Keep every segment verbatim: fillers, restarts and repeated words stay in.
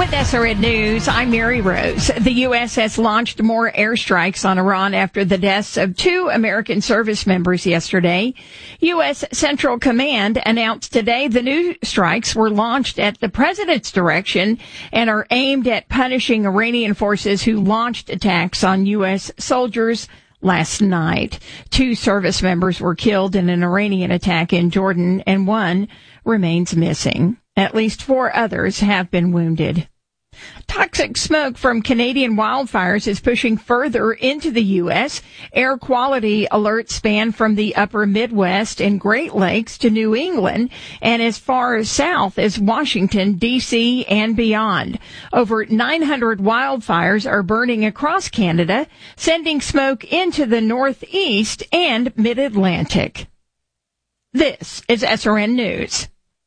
With S R N News, I'm Mary Rose. The U S has launched more airstrikes on Iran after the deaths of two American service members yesterday. U S Central Command announced today the new strikes were launched at the president's direction and are aimed at punishing Iranian forces who launched attacks on U S soldiers last night. Two service members were killed in an Iranian attack in Jordan, and one remains missing. At least four others have been wounded. Toxic smoke from Canadian wildfires is pushing further into the U S. Air quality alerts span from the upper Midwest and Great Lakes to New England and as far south as Washington, D C and beyond. Over nine hundred wildfires are burning across Canada, sending smoke into the Northeast and Mid-Atlantic. This is S R N News.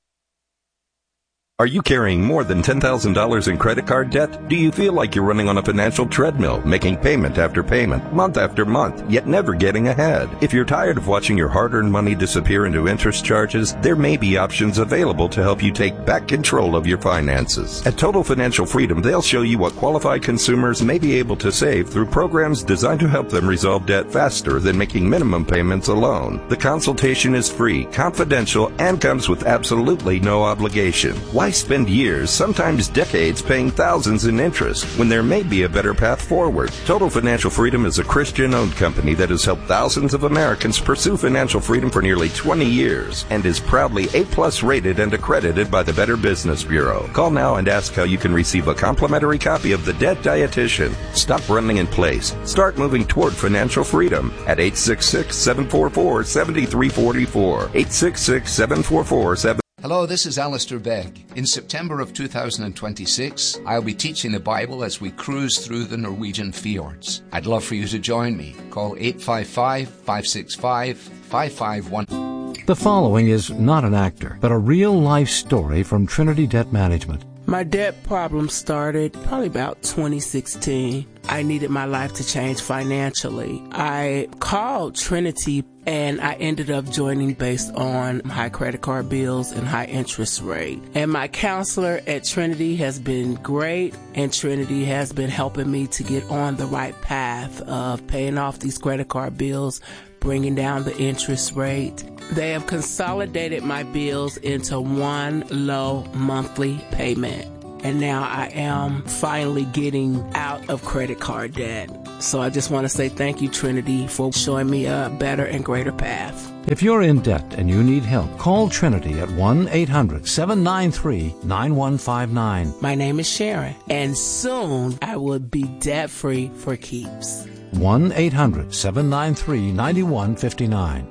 Are you carrying more than ten thousand dollars in credit card debt? Do you feel like you're running on a financial treadmill, making payment after payment, month after month, yet never getting ahead? If you're tired of watching your hard-earned money disappear into interest charges, there may be options available to help you take back control of your finances. At Total Financial Freedom, they'll show you what qualified consumers may be able to save through programs designed to help them resolve debt faster than making minimum payments alone. The consultation is free, confidential, and comes with absolutely no obligation. Why spend years, sometimes decades, paying thousands in interest when there may be a better path forward? Total Financial Freedom is a Christian-owned company that has helped thousands of Americans pursue financial freedom for nearly twenty years and is proudly A-plus rated and accredited by the Better Business Bureau. Call now and ask how you can receive a complimentary copy of The Debt Dietitian. Stop running in place. Start moving toward financial freedom at eight six six, seven four four, seven three four four. eight six six, seven four four, seven Hello, this is Alistair Begg. In September of two thousand twenty-six, I'll be teaching the Bible as we cruise through the Norwegian fjords. I'd love for you to join me. Call eight five five, five six five, five five one. The following is not an actor, but a real-life story from Trinity Debt Management. My debt problem started probably about twenty sixteen. I needed my life to change financially. I called Trinity and I ended up joining based on high credit card bills and high interest rate. And my counselor at Trinity has been great, and Trinity has been helping me to get on the right path of paying off these credit card bills, bringing down the interest rate. They have consolidated my bills into one low monthly payment. And now I am finally getting out of credit card debt. So I just want to say thank you, Trinity, for showing me a better and greater path. If you're in debt and you need help, call Trinity at one eight hundred, seven nine three, nine one five nine. My name is Sharon, and soon I will be debt-free for keeps. one eight hundred, seven nine three, nine one five nine.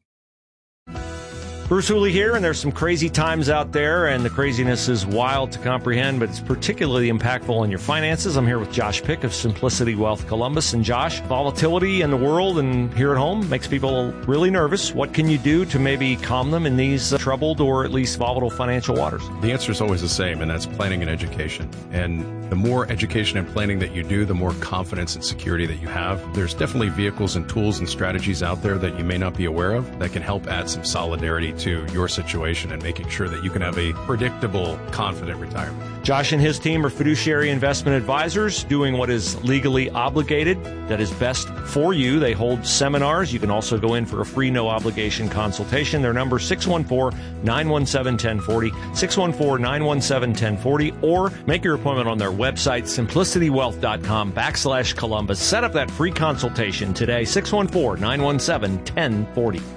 Bruce Hooley here, and there's some crazy times out there, and the craziness is wild to comprehend, but it's particularly impactful on your finances. I'm here with Josh Pick of Simplicity Wealth Columbus. And Josh, volatility in the world and here at home makes people really nervous. What can you do to maybe calm them in these uh, troubled or at least volatile financial waters? The answer is always the same, and that's planning and education. And the more education and planning that you do, the more confidence and security that you have. There's definitely vehicles and tools and strategies out there that you may not be aware of that can help add some solidarity to your situation and making sure that you can have a predictable, confident retirement. Josh and his team are fiduciary investment advisors doing what is legally obligated, that is best for you. They hold seminars. You can also go in for a free, no-obligation consultation. Their number is six one four, nine one seven, one zero four zero, six one four, nine one seven, one zero four zero, or make your appointment on their website, simplicitywealth.com backslash Columbus. Set up that free consultation today, six one four, nine one seven, one zero four zero.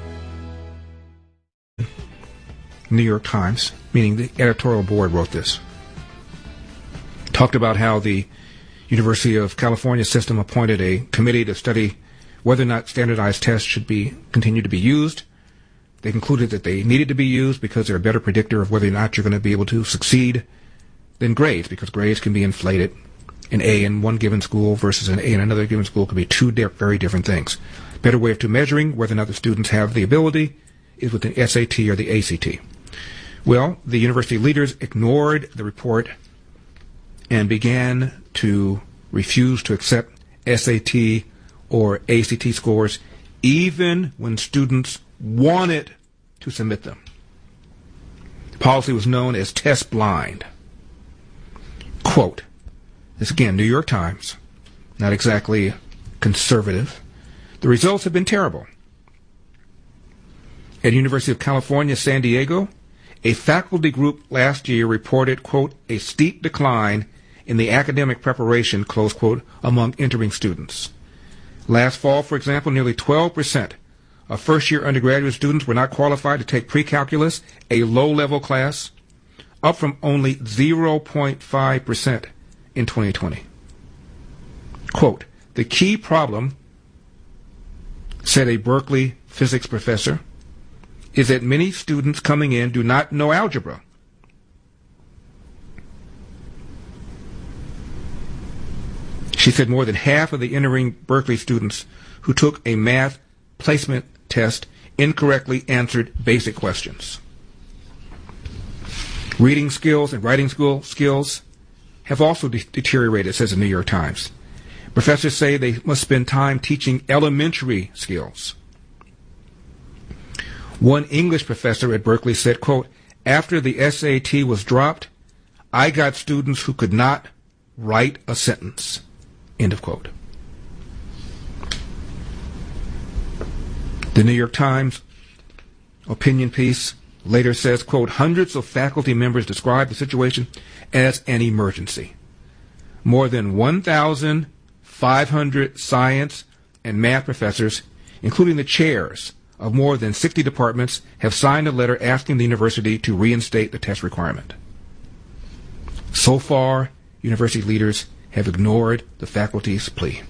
New York Times, meaning the editorial board, wrote this. Talked about how the University of California system appointed a committee to study whether or not standardized tests should be continue to be used. They concluded that they needed to be used because they're a better predictor of whether or not you're going to be able to succeed than grades, because grades can be inflated. An A in one given school versus an A in another given school could be two di- very different things. Better way of to measuring whether or not the students have the ability is with the S A T or the A C T. Well, the university leaders ignored the report and began to refuse to accept S A T or A C T scores, even when students wanted to submit them. The policy was known as test blind. Quote, this again, New York Times, not exactly conservative. The results have been terrible. At University of California, San Diego, a faculty group last year reported, quote, a steep decline in the academic preparation, close quote, among entering students. Last fall, for example, nearly twelve percent of first-year undergraduate students were not qualified to take pre-calculus, a low-level class, up from only zero point five percent in twenty twenty. Quote, the key problem, said a Berkeley physics professor, is that many students coming in do not know algebra. She said more than half of the entering Berkeley students who took a math placement test incorrectly answered basic questions. Reading skills and writing school skills have also de- deteriorated, says the New York Times. Professors say they must spend time teaching elementary skills. One English professor at Berkeley said, quote, after the S A T was dropped, I got students who could not write a sentence, end of quote. The New York Times opinion piece later says, quote, hundreds of faculty members describe the situation as an emergency. More than one thousand five hundred science and math professors, including the chairs of more than sixty departments, have signed a letter asking the university to reinstate the test requirement. So far, university leaders have ignored the faculty's plea.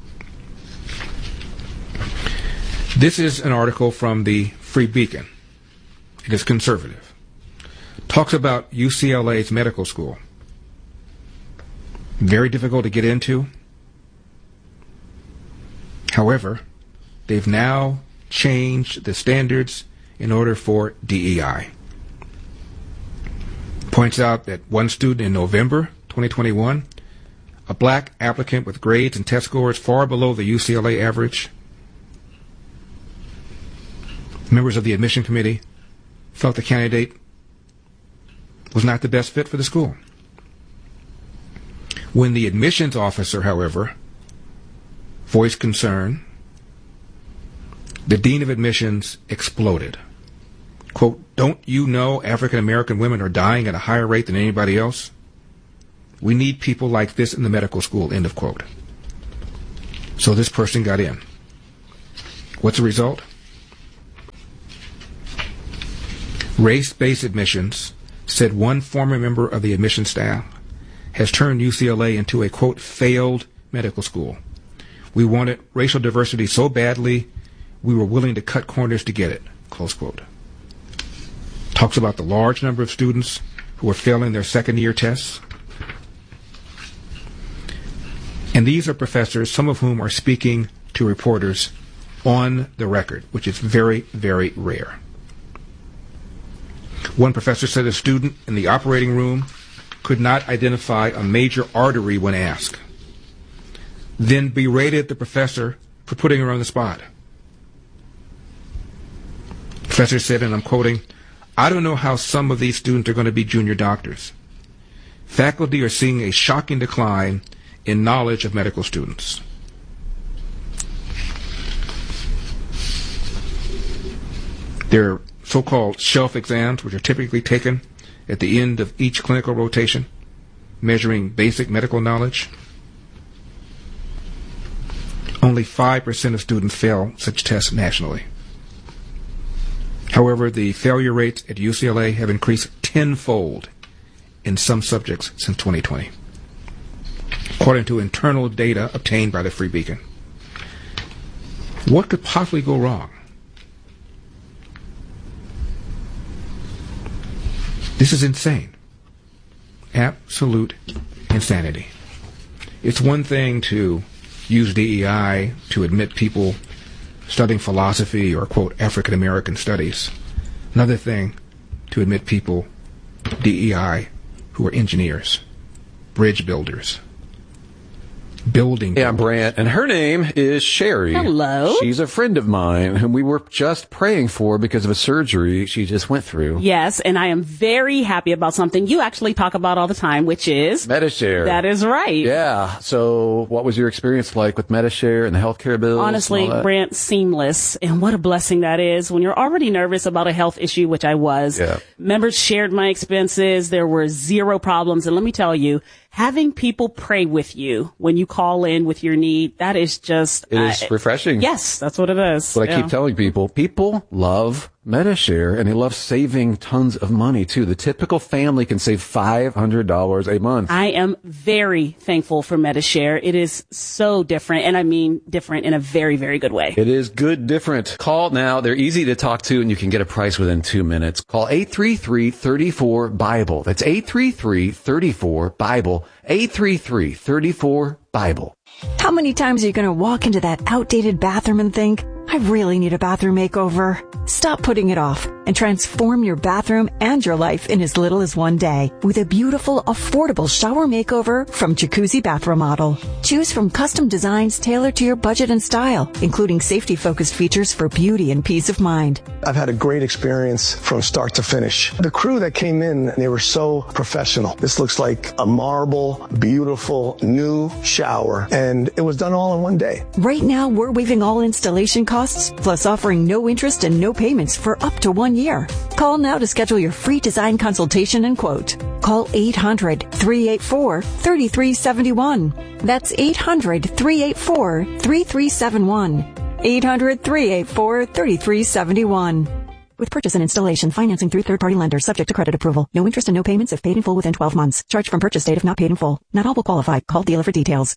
This is an article from the Free Beacon. It is conservative. Talks about U C L A's medical school. Very difficult to get into. However, they've now changed the standards in order for D E I. Points out that one student in November twenty twenty-one, a black applicant with grades and test scores far below the U C L A average, members of the admission committee felt the candidate was not the best fit for the school. When the admissions officer, however, voiced concern, the dean of admissions exploded. Quote, don't you know African American women are dying at a higher rate than anybody else? We need people like this in the medical school, end of quote. So this person got in. What's the result? Race-based admissions, said one former member of the admission staff, has turned U C L A into a, quote, failed medical school. We wanted racial diversity so badly, we were willing to cut corners to get it, close quote. Talks about the large number of students who are failing their second-year tests. And these are professors, some of whom are speaking to reporters on the record, which is very, very rare. One professor said a student in the operating room could not identify a major artery when asked, then berated the professor for putting her on the spot. The professor said, and I'm quoting, I don't know how some of these students are going to be junior doctors. Faculty are seeing a shocking decline in knowledge of medical students. There are so-called shelf exams, which are typically taken at the end of each clinical rotation, measuring basic medical knowledge. Only five percent of students fail such tests nationally. However, the failure rates at U C L A have increased tenfold in some subjects since twenty twenty, according to internal data obtained by the Free Beacon. What could possibly go wrong? This is insane. Absolute insanity. It's one thing to use D E I to admit people studying philosophy or, quote, African American studies. Another thing to admit people, D E I, who are engineers, bridge builders, building. Yeah, I'm Brant, and her name is Sherry. Hello. She's a friend of mine whom we were just praying for because of a surgery she just went through. Yes, and I am very happy about something you actually talk about all the time, which is Medi-Share. That is right. Yeah. So what was your experience like with Medi-Share and the healthcare bills? Honestly, Brant, seamless. And what a blessing that is when you're already nervous about a health issue, which I was. Yeah. Members shared my expenses. There were zero problems. And let me tell you, having people pray with you when you call in with your need, that is just... It is uh, refreshing. Yes, that's what it is. That's what yeah. I keep telling people. People love Medi-Share, and they love saving tons of money, too. The typical family can save five hundred dollars a month. I am very thankful for Medi-Share. It is so different, and I mean different in a very, very good way. It is good different. Call now. They're easy to talk to, and you can get a price within two minutes. Call eight three three, three four, BIBLE. That's eight three three, three four, BIBLE. eight three three, three four, BIBLE. How many times are you going to walk into that outdated bathroom and think, I really need a bathroom makeover? Stop putting it off and transform your bathroom and your life in as little as one day with a beautiful, affordable shower makeover from Jacuzzi Bath Remodel. Choose from custom designs tailored to your budget and style, including safety-focused features for beauty and peace of mind. I've had a great experience from start to finish. The crew that came in, they were so professional. This looks like a marble, beautiful, new shower, and it was done all in one day. Right now, we're waiving all installation costs, plus offering no interest and no payments for up to one year. Call now to schedule your free design consultation and quote. Call eight hundred, three eight four, three three seven one. That's eight hundred, three eight four, three three seven one. eight hundred, three eight four, three three seven one. With purchase and installation, financing through third-party lenders, subject to credit approval. No interest and no payments if paid in full within twelve months. Charge from purchase date if not paid in full. Not all will qualify. Call dealer for details.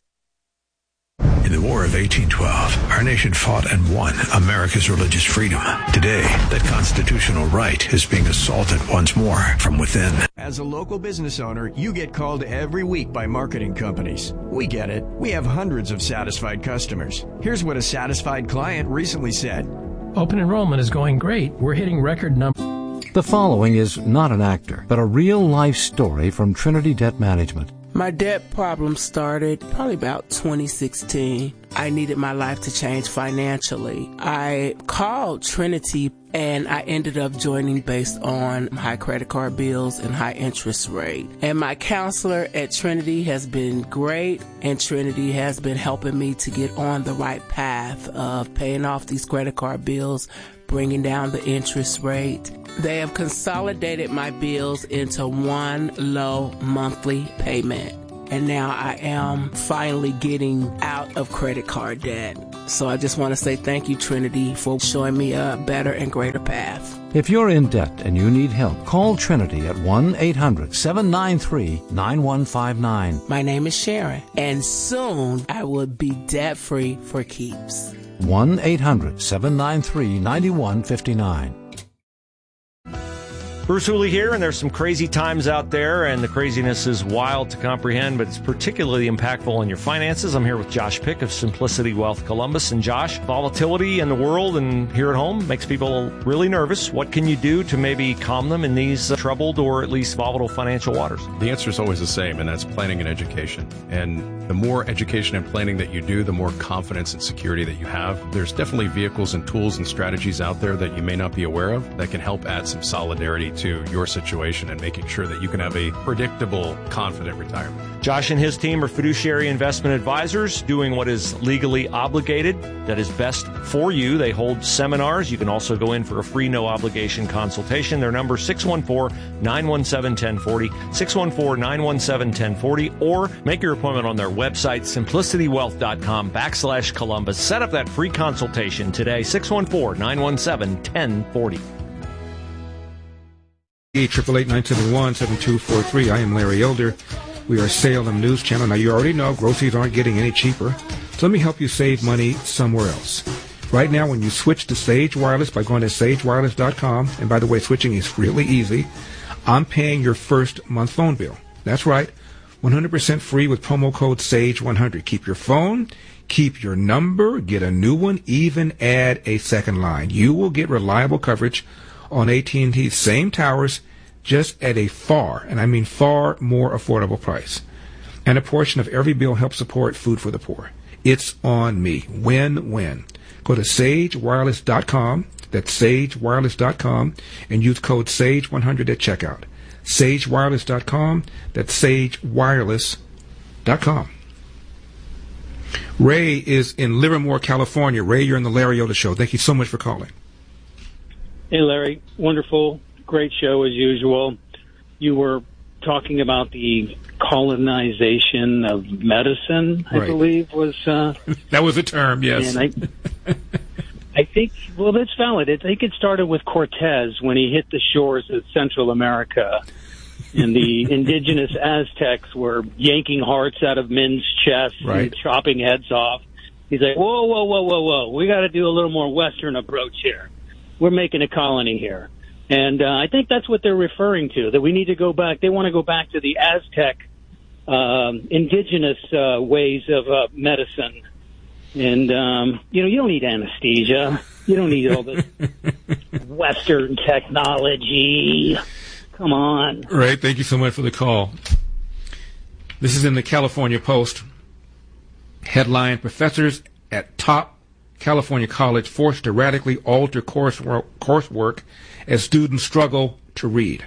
In the War of eighteen twelve, our nation fought and won America's religious freedom. Today, that constitutional right is being assaulted once more from within. As a local business owner, you get called every week by marketing companies. We get it. We have hundreds of satisfied customers. Here's what a satisfied client recently said. Open enrollment is going great. We're hitting record numbers. The following is not an actor, but a real-life story from Trinity Debt Management. My debt problem started probably about twenty sixteen. I needed my life to change financially. I called Trinity and I ended up joining based on high credit card bills and high interest rate. And my counselor at Trinity has been great, and Trinity has been helping me to get on the right path of paying off these credit card bills, bringing down the interest rate. They have consolidated my bills into one low monthly payment. And now I am finally getting out of credit card debt. So I just want to say thank you, Trinity, for showing me a better and greater path. If you're in debt and you need help, call Trinity at one eight hundred, seven nine three, nine one five nine. My name is Sharon, and soon I will be debt-free for keeps. one eight hundred, seven nine three, nine one five nine. Bruce Hooley here, and there's some crazy times out there, and the craziness is wild to comprehend, but it's particularly impactful on your finances. I'm here with Josh Pick of Simplicity Wealth Columbus. And Josh, volatility in the world and here at home makes people really nervous. What can you do to maybe calm them in these uh, troubled or at least volatile financial waters? The answer is always the same, and that's planning and education. And the more education and planning that you do, the more confidence and security that you have. There's definitely vehicles and tools and strategies out there that you may not be aware of that can help add some solidarity to your situation and making sure that you can have a predictable, confident retirement. Josh and his team are fiduciary investment advisors doing what is legally obligated, that is best for you. They hold seminars. You can also go in for a free, no obligation consultation. Their number six one four, nine one seven, one oh four oh, six one four, nine one seven, one oh four oh, or make your appointment on their website, simplicitywealth.com backslash Columbus. Set up that free consultation today, six one four, nine one seven, one oh four oh. eight eight eight, nine seven one, seven two four three. I am Larry Elder. We are Salem News Channel. Now, you already know groceries aren't getting any cheaper. So let me help you save money somewhere else. Right now, when you switch to Sage Wireless by going to sage wireless dot com, and by the way, switching is really easy, I'm paying your first month phone bill. That's right, one hundred percent free with promo code sage one hundred. Keep your phone, keep your number, get a new one, even add a second line. You will get reliable coverage on A T and T's same towers, just at a far, and I mean far more affordable price. And a portion of every bill helps support Food for the Poor. It's on me. Win-win. Go to sage wireless dot com. That's sage wireless dot com. And use code sage one hundred at checkout. sage wireless dot com. That's sage wireless dot com. Ray is in Livermore, California. Ray, you're in the Larry Yoda Show. Thank you so much for calling. Hey, Larry. Wonderful. Great show as usual. You were talking about the colonization of medicine, I right. believe was... Uh, that was a term, yes. And I, I think, well, that's valid. I think it started with Cortez when he hit the shores of Central America, and the indigenous Aztecs were yanking hearts out of men's chests right. and chopping heads off. He's like, whoa, whoa, whoa, whoa, whoa. We got to do a little more Western approach here. We're making a colony here. And uh, I think that's what they're referring to, that we need to go back. They want to go back to the Aztec um, indigenous uh, ways of uh, medicine. And, um, you know, you don't need anesthesia. You don't need all this Western technology. Come on. Right. Thank you so much for the call. This is in the California Post. Headline, professors at top California college forced to radically alter coursework, coursework as students struggle to read.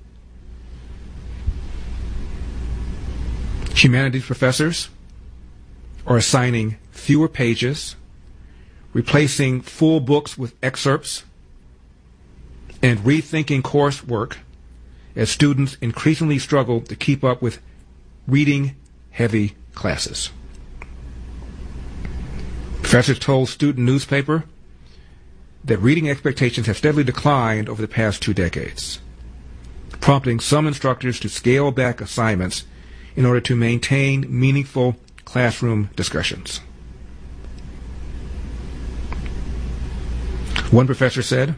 Humanities professors are assigning fewer pages, replacing full books with excerpts, and rethinking coursework as students increasingly struggle to keep up with reading-heavy classes. Professors told Student Newspaper that reading expectations have steadily declined over the past two decades, prompting some instructors to scale back assignments in order to maintain meaningful classroom discussions. One professor said,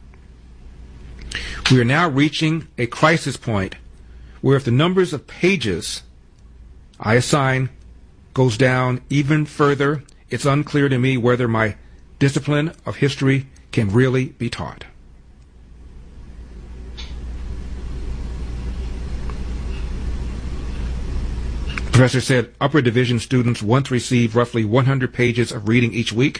"We are now reaching a crisis point where if the numbers of pages I assign goes down even further, it's unclear to me whether my discipline of history can really be taught." The professor said upper division students once received roughly one hundred pages of reading each week,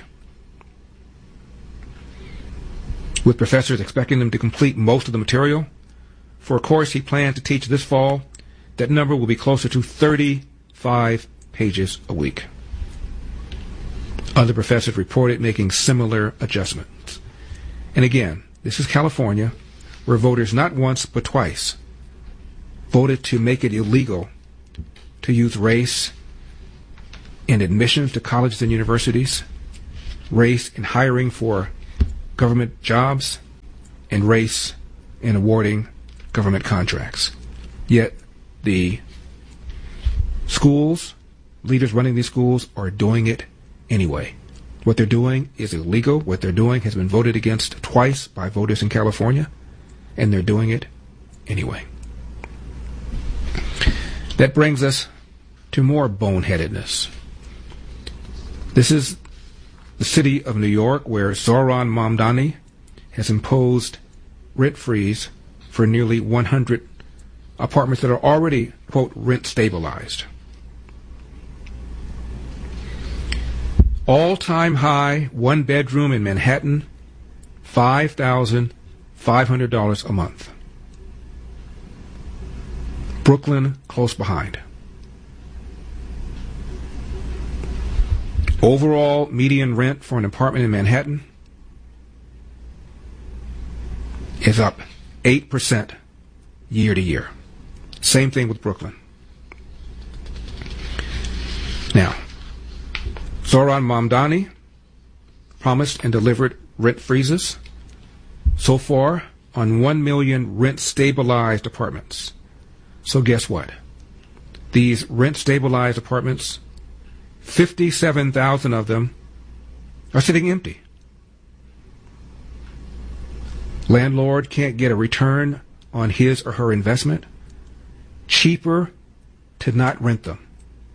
with professors expecting them to complete most of the material. For a course he planned to teach this fall, that number will be closer to thirty-five pages a week. Other professors reported making similar adjustments. And again, this is California, where voters not once but twice voted to make it illegal to use race in admissions to colleges and universities, race in hiring for government jobs, and race in awarding government contracts. Yet the schools, leaders running these schools, are doing it anyway. What they're doing is illegal. What they're doing has been voted against twice by voters in California, and they're doing it anyway. That brings us to more boneheadedness. This is the city of New York, where Zohran Mamdani has imposed rent freeze for nearly one hundred apartments that are already, quote, rent stabilized. All-time high, one bedroom in Manhattan, five thousand five hundred dollars a month. Brooklyn, close behind. Overall median rent for an apartment in Manhattan is up eight percent year to year. Same thing with Brooklyn. Now, Zohran Mamdani promised and delivered rent freezes so far on one million rent-stabilized apartments. So guess what? These rent-stabilized apartments, fifty-seven thousand of them are sitting empty. Landlord can't get a return on his or her investment. Cheaper to not rent them.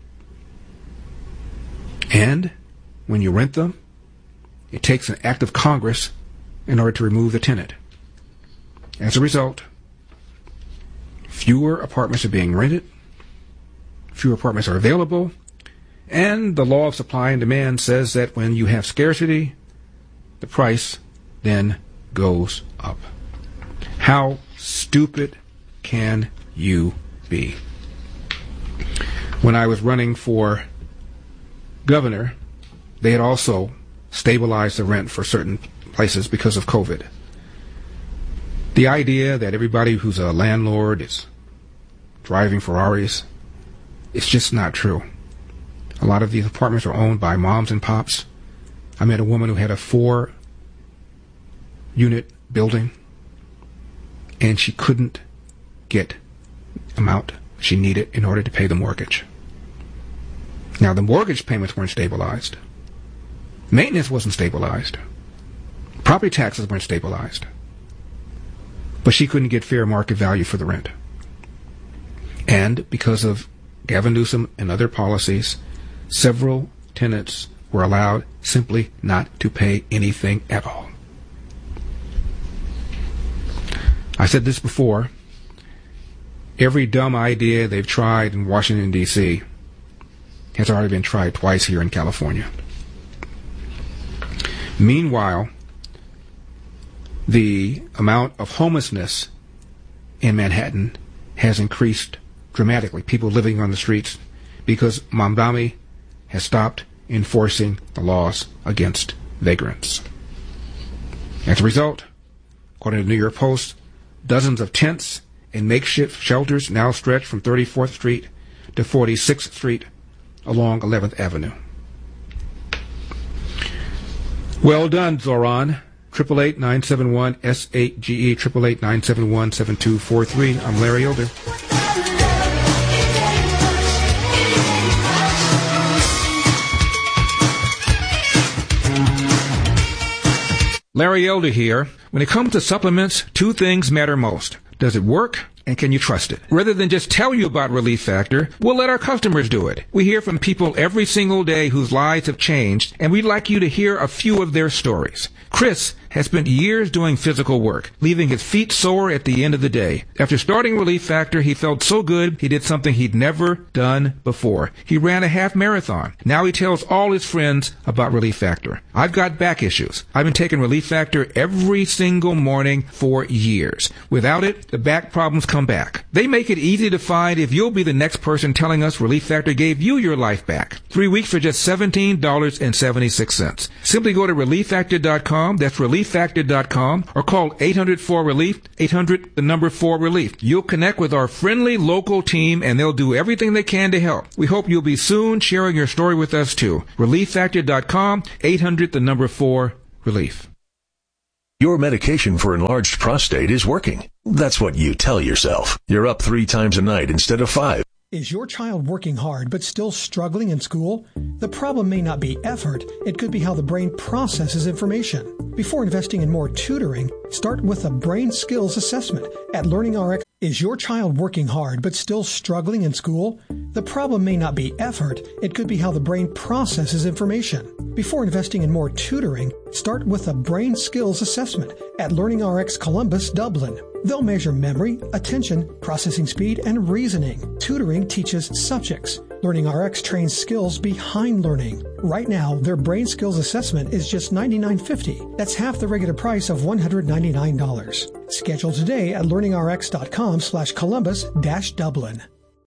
And when you rent them, it takes an act of Congress in order to remove the tenant. As a result, fewer apartments are being rented, fewer apartments are available. And the law of supply and demand says that when you have scarcity, the price then goes up. How stupid can you be? When I was running for governor, they had also stabilized the rent for certain places because of COVID. The idea that everybody who's a landlord is driving Ferraris, it's just not true. A lot of these apartments are owned by moms and pops. I met a woman who had a four unit building and she couldn't get the amount she needed in order to pay the mortgage. Now, the mortgage payments weren't stabilized. Maintenance wasn't stabilized. Property taxes weren't stabilized. But she couldn't get fair market value for the rent. And because of Gavin Newsom and other policies, several tenants were allowed simply not to pay anything at all. I said this before. Every dumb idea they've tried in Washington, D C has already been tried twice here in California. Meanwhile, the amount of homelessness in Manhattan has increased dramatically. People living on the streets because Mamdani has stopped enforcing the laws against vagrants. As a result, according to the New York Post, dozens of tents and makeshift shelters now stretch from thirty-fourth Street to forty-sixth Street along eleventh Avenue. Well done, Zoran. triple eight nine seven one S eight G E, triple eight nine seven one seven two four three. I'm Larry Elder. Larry Elder here. When it comes to supplements, two things matter most. Does it work? And can you trust it? Rather than just tell you about Relief Factor, we'll let our customers do it. We hear from people every single day whose lives have changed, and we'd like you to hear a few of their stories. Chris has spent years doing physical work, leaving his feet sore at the end of the day. After starting Relief Factor, he felt so good he did something he'd never done before. He ran a half marathon. Now he tells all his friends about Relief Factor. I've got back issues. I've been taking Relief Factor every single morning for years. Without it, the back problems come back. They make it easy to find if you'll be the next person telling us Relief Factor gave you your life back. Three weeks for just seventeen dollars and seventy-six cents. Simply go to relief factor dot com. That's relief factor dot com, or call eight hundred four relief, eight hundred the number four relief. You'll connect with our friendly local team and they'll do everything they can to help. We hope you'll be soon sharing your story with us too. relief factor dot com, eight hundred the number four relief. Your medication for enlarged prostate is working. That's what you tell yourself. You're up three times a night instead of five. Is your child working hard but still struggling in school? The problem may not be effort. It could be how the brain processes information. Before investing in more tutoring, start with a brain skills assessment at LearningRx. Is your child working hard but still struggling in school? The problem may not be effort. It could be how the brain processes information. Before investing in more tutoring, start with a brain skills assessment at LearningRx Columbus, Dublin. They'll measure memory, attention, processing speed, and reasoning. Tutoring teaches subjects. LearningRx trains skills behind learning. Right now, their brain skills assessment is just ninety-nine fifty. That's half the regular price of one hundred ninety-nine dollars. Schedule today at learningrx.com slash Columbus dash Dublin.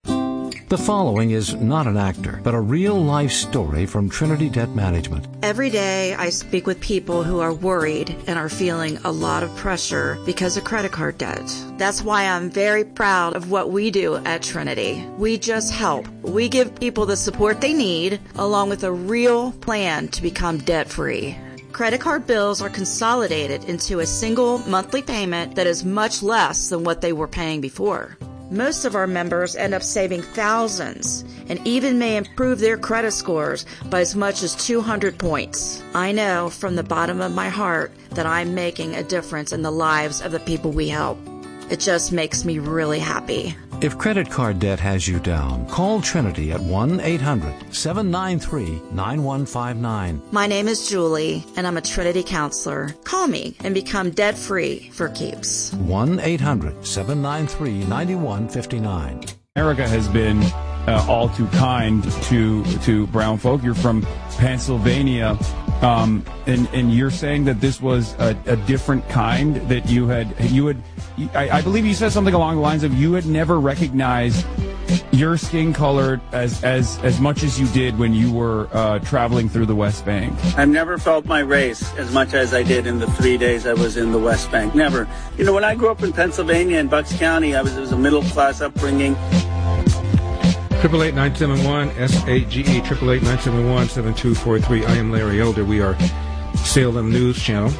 The following is not an actor, but a real-life story from Trinity Debt Management. Every day I speak with people who are worried and are feeling a lot of pressure because of credit card debt. That's why I'm very proud of what we do at Trinity. We just help. We give people the support they need, along with a real plan to become debt-free. Credit card bills are consolidated into a single monthly payment that is much less than what they were paying before. Most of our members end up saving thousands and even may improve their credit scores by as much as two hundred points. I know from the bottom of my heart that I'm making a difference in the lives of the people we help. It just makes me really happy. If credit card debt has you down, call Trinity at one eight hundred seven nine three nine one five nine. My name is Julie, and I'm a Trinity counselor. Call me and become debt-free for keeps. one eight hundred seven nine three nine one five nine. America has been uh, all too kind to to brown folk. You're from Pennsylvania, um, and and you're saying that this was a, a different kind that you had you had. I, I believe you said something along the lines of you had never recognized your skin color as as as much as you did when you were uh, traveling through the West Bank. I've never felt my race as much as I did in the three days I was in the West Bank. Never. You know, when I grew up in Pennsylvania in Bucks County, I was it was a middle class upbringing. Triple eight nine seven one S A G E triple eight nine seven one seven two four three. I am Larry Elder. We are Salem News Channel.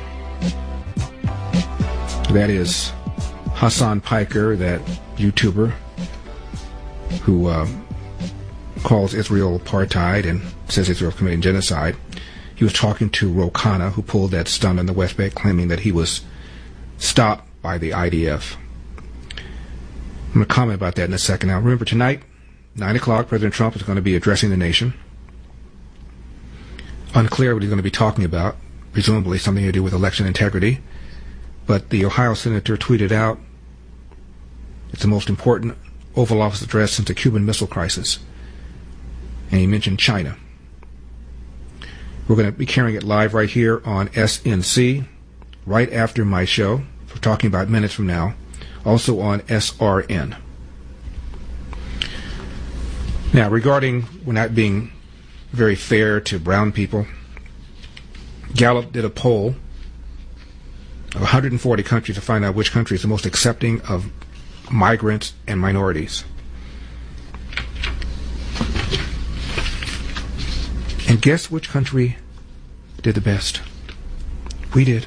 That is Hassan Piker, that YouTuber who uh, calls Israel apartheid and says Israel committing genocide. He was talking to Ro Khanna, who pulled that stunt in the West Bank, claiming that he was stopped by the I D F. I'm going to comment about that in a second. Now, remember, tonight, nine o'clock, President Trump is going to be addressing the nation. Unclear what he's going to be talking about, presumably something to do with election integrity. But the Ohio senator tweeted out, it's the most important Oval Office address since the Cuban Missile Crisis. And he mentioned China. We're going to be carrying it live right here on S N C, right after my show. We're talking about minutes from now. Also on S R N. Now, regarding we're not being very fair to brown people, Gallup did a poll of one hundred forty countries to find out which country is the most accepting of migrants and minorities. And guess which country did the best? We did.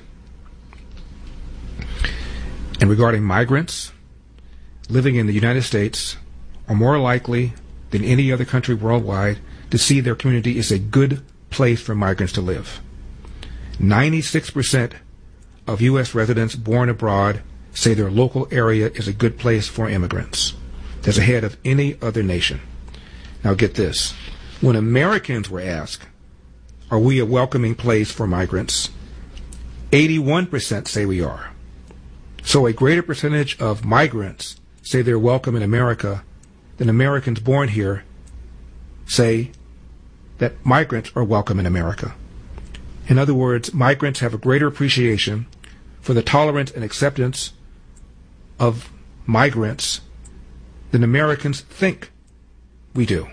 And regarding migrants, living in the United States are more likely than any other country worldwide to see their community is a good place for migrants to live. ninety-six percent of U S residents born abroad say their local area is a good place for immigrants. That's ahead of any other nation. Now get this. When Americans were asked, are we a welcoming place for migrants? eighty-one percent say we are. So a greater percentage of migrants say they're welcome in America than Americans born here say that migrants are welcome in America. In other words, migrants have a greater appreciation for the tolerance and acceptance of migrants than Americans think we do.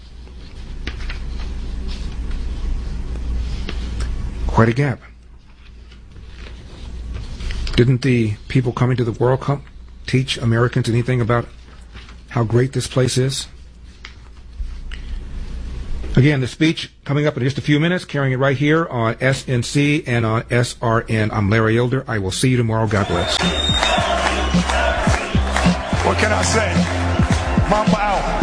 Quite a gap. Didn't the people coming to the World Cup teach Americans anything about how great this place is? Again, the speech coming up in just a few minutes, carrying it right here on S N C and on S R N. I'm Larry Elder. I will see you tomorrow. God bless. What can I say? Mamba out.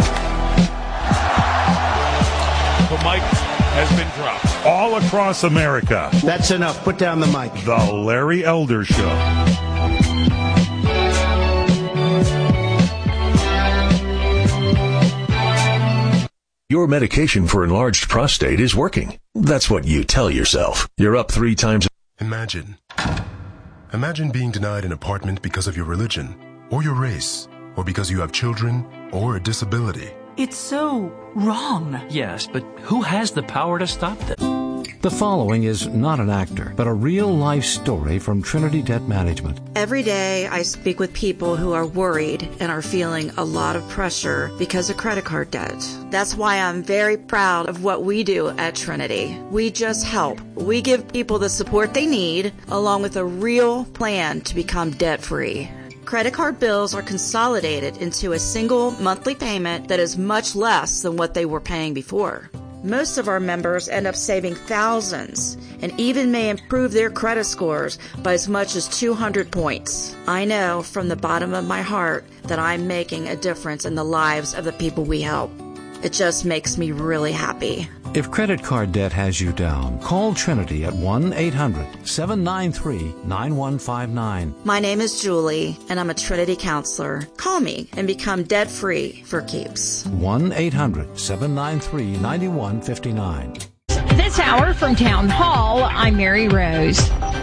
The mic has been dropped. All across America. That's enough. Put down the mic. The Larry Elder Show. Your medication for enlarged prostate is working. That's what you tell yourself. You're up three times. Imagine. Imagine being denied an apartment because of your religion, or your race, or because you have children, or a disability. It's so wrong. Yes, but who has the power to stop them? The following is not an actor, but a real-life story from Trinity Debt Management. Every day I speak with people who are worried and are feeling a lot of pressure because of credit card debt. That's why I'm very proud of what we do at Trinity. We just help. We give people the support they need, along with a real plan to become debt-free. Credit card bills are consolidated into a single monthly payment that is much less than what they were paying before. Most of our members end up saving thousands and even may improve their credit scores by as much as two hundred points. I know from the bottom of my heart that I'm making a difference in the lives of the people we help. It just makes me really happy. If credit card debt has you down, call Trinity at one eight hundred seven nine three nine one five nine. My name is Julie, and I'm a Trinity counselor. Call me and become debt-free for keeps. one eight hundred seven nine three nine one five nine. This hour from Town Hall, I'm Mary Rose.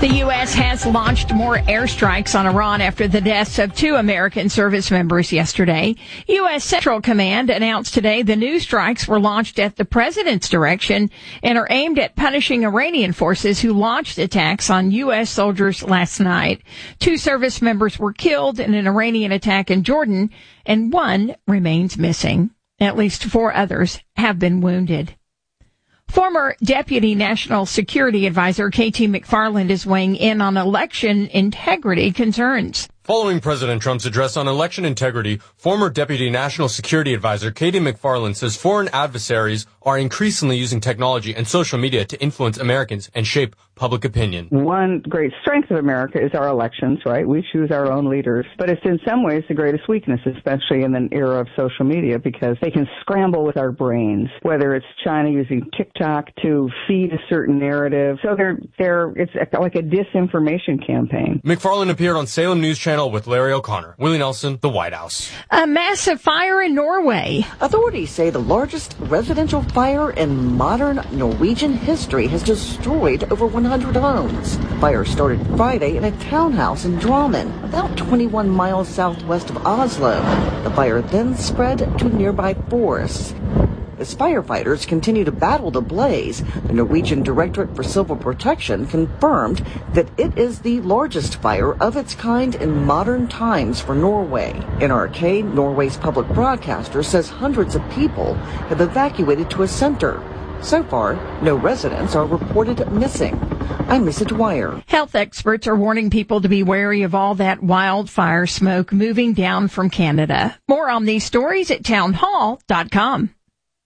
The U S has launched more airstrikes on Iran after the deaths of two American service members yesterday. U S Central Command announced today the new strikes were launched at the president's direction and are aimed at punishing Iranian forces who launched attacks on U S soldiers last night. Two service members were killed in an Iranian attack in Jordan, and one remains missing. At least four others have been wounded. Former Deputy National Security Advisor K T McFarland is weighing in on election integrity concerns. Following President Trump's address on election integrity, former Deputy National Security Advisor K T McFarland says foreign adversaries are increasingly using technology and social media to influence Americans and shape public opinion. One great strength of America is our elections, right? We choose our own leaders. But it's in some ways the greatest weakness, especially in an era of social media, because they can scramble with our brains, whether it's China using TikTok to feed a certain narrative. So they're, they're, it's like a disinformation campaign. McFarland appeared on Salem News Channel with Larry O'Connor. Willie Nelson, The White House. A massive fire in Norway. Authorities say the largest residential fire in modern Norwegian history has destroyed over one hundred homes. Fire started Friday in a townhouse in Drammen, about twenty-one miles southwest of Oslo. The fire then spread to nearby forests. As firefighters continue to battle the blaze, the Norwegian Directorate for Civil Protection confirmed that it is the largest fire of its kind in modern times for Norway. N R K, Norway's public broadcaster, says hundreds of people have evacuated to a center. So far, no residents are reported missing. I'm Missa Dwyer. Health experts are warning people to be wary of all that wildfire smoke moving down from Canada. More on these stories at townhall dot com.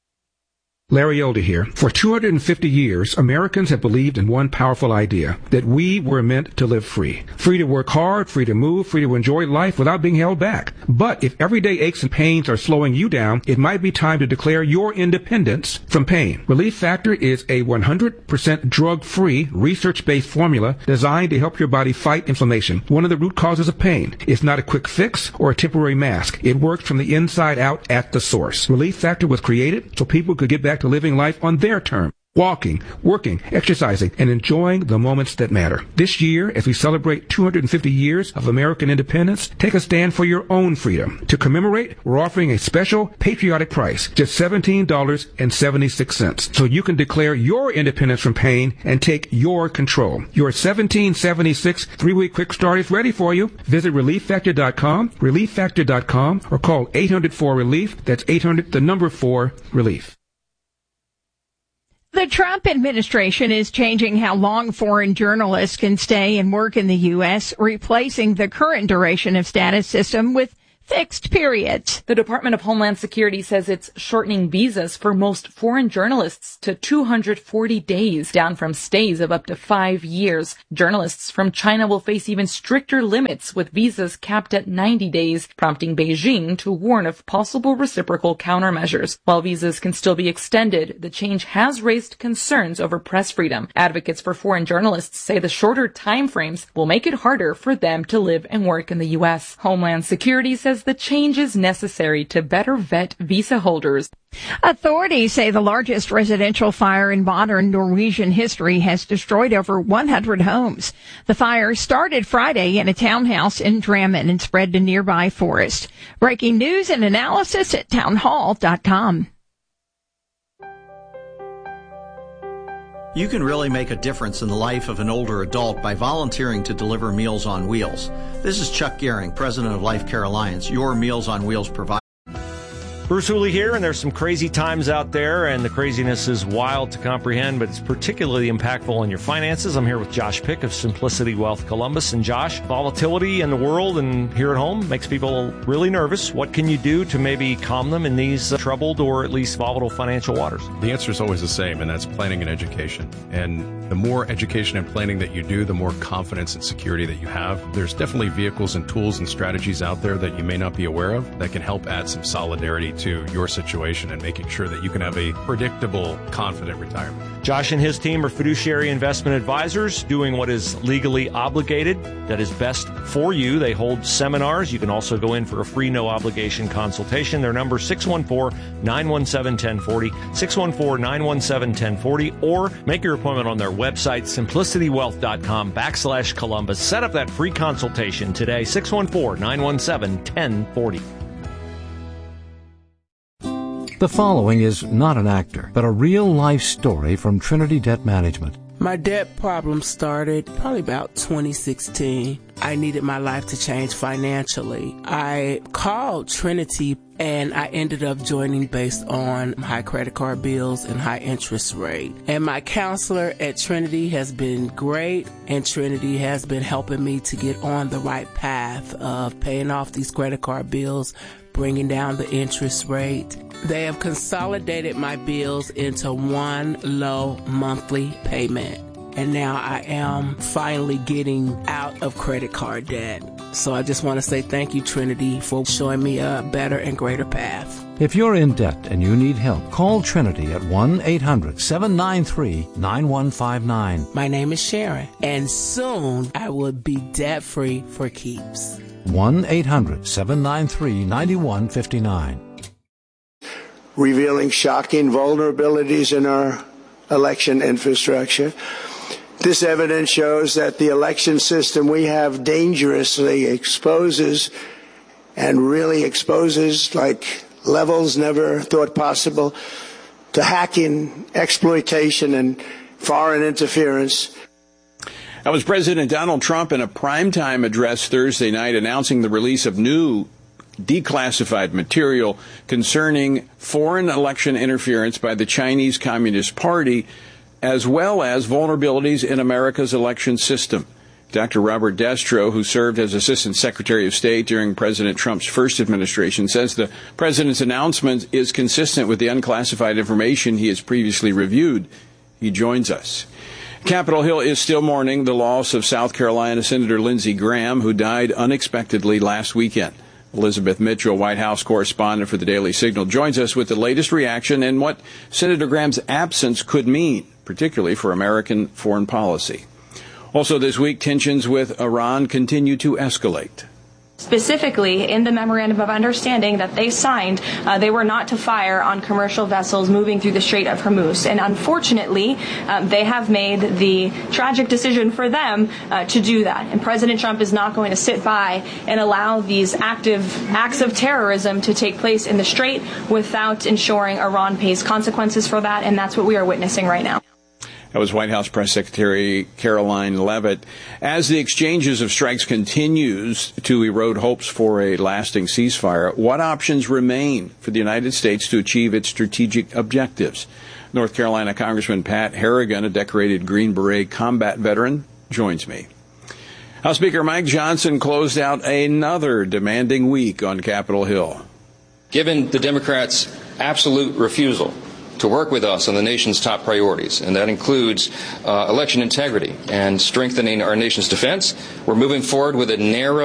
Larry Elder here. For two hundred fifty years, Americans have believed in one powerful idea, that we were meant to live free. Free to work hard, free to move, free to enjoy life without being held back. But if everyday aches and pains are slowing you down, it might be time to declare your independence from pain. Relief Factor is a one hundred percent drug-free, research-based formula designed to help your body fight inflammation, one of the root causes of pain. It's not a quick fix or a temporary mask. It works from the inside out at the source. Relief Factor was created so people could get back to living life on their terms. Walking, working, exercising, and enjoying the moments that matter. This year, as we celebrate two hundred fifty years of American independence, take a stand for your own freedom. To commemorate, we're offering a special patriotic price, just seventeen dollars and seventy-six cents, so you can declare your independence from pain and take your control. Your seventeen seventy-six three-week quick start is ready for you. Visit relief factor dot com, relief factor dot com, or call eight hundred four relief. That's eight hundred, the number four, relief. The Trump administration is changing how long foreign journalists can stay and work in the U S, replacing the current duration of status system with fixed periods. The Department of Homeland Security says it's shortening visas for most foreign journalists to two hundred forty days, down from stays of up to five years. Journalists from China will face even stricter limits, with visas capped at ninety days, prompting Beijing to warn of possible reciprocal countermeasures. While visas can still be extended, the change has raised concerns over press freedom. Advocates for foreign journalists say the shorter time frames will make it harder for them to live and work in the U S. Homeland Security says the change is necessary to better vet visa holders. Authorities say the largest residential fire in modern Norwegian history has destroyed over one hundred homes. The fire started Friday in a townhouse in Drammen and spread to nearby forests. Breaking news and analysis at townhall dot com. You can really make a difference in the life of an older adult by volunteering to deliver Meals on Wheels. This is Chuck Gehring, president of Life Care Alliance, your Meals on Wheels provider. Bruce Hooley here, and there's some crazy times out there, and the craziness is wild to comprehend, but it's particularly impactful on your finances. I'm here with Josh Pick of Simplicity Wealth Columbus. And Josh, volatility in the world and here at home makes people really nervous. What can you do to maybe calm them in these uh, troubled or at least volatile financial waters? The answer is always the same, and that's planning and education. And the more education and planning that you do, the more confidence and security that you have. There's definitely vehicles and tools and strategies out there that you may not be aware of that can help add some solidarity to your situation and making sure that you can have a predictable, confident retirement. Josh and his team are fiduciary investment advisors doing what is legally obligated, that is best for you. They hold seminars. You can also go in for a free no-obligation consultation. Their number six one four, nine one seven, one zero four zero, six one four, nine one seven, one zero four zero, or make your appointment on their website, simplicitywealth.com backslash Columbus. Set up that free consultation today, six one four, nine one seven, one zero four zero. The following is not an actor, but a real-life story from Trinity Debt Management. My debt problem started probably about twenty sixteen. I needed my life to change financially. I called Trinity and I ended up joining based on high credit card bills and high interest rate. And my counselor at Trinity has been great, and Trinity has been helping me to get on the right path of paying off these credit card bills, bringing down the interest rate. They have consolidated my bills into one low monthly payment. And now I am finally getting out of credit card debt. So I just want to say thank you, Trinity, for showing me a better and greater path. If you're in debt and you need help, call Trinity at one eight hundred, seven nine three, nine one five nine. My name is Sharon, and soon I will be debt-free for keeps. one eight hundred, seven nine three, nine one five nine. Revealing shocking vulnerabilities in our election infrastructure. This evidence shows that the election system we have dangerously exposes and really exposes like levels never thought possible to hacking, exploitation, and foreign interference. That was President Donald Trump in a primetime address Thursday night announcing the release of new declassified material concerning foreign election interference by the Chinese Communist Party, as well as vulnerabilities in America's election system. Doctor Robert Destro, who served as Assistant Secretary of State during President Trump's first administration, says the president's announcement is consistent with the unclassified information he has previously reviewed. He joins us. Capitol Hill is still mourning the loss of South Carolina Senator Lindsey Graham, who died unexpectedly last weekend. Elizabeth Mitchell, White House correspondent for the Daily Signal, joins us with the latest reaction and what Senator Graham's absence could mean, particularly for American foreign policy. Also this week, tensions with Iran continue to escalate. Specifically, in the Memorandum of Understanding that they signed, uh, they were not to fire on commercial vessels moving through the Strait of Hormuz. And unfortunately, um, they have made the tragic decision for them uh, to do that. And President Trump is not going to sit by and allow these active acts of terrorism to take place in the Strait without ensuring Iran pays consequences for that. And that's what we are witnessing right now. That was White House Press Secretary Caroline Leavitt. As the exchanges of strikes continues to erode hopes for a lasting ceasefire, what options remain for the United States to achieve its strategic objectives? North Carolina Congressman Pat Harrigan, a decorated Green Beret combat veteran, joins me. House Speaker Mike Johnson closed out another demanding week on Capitol Hill. Given the Democrats' absolute refusal to work with us on the nation's top priorities, and that includes uh, election integrity and strengthening our nation's defense, we're moving forward with a narrow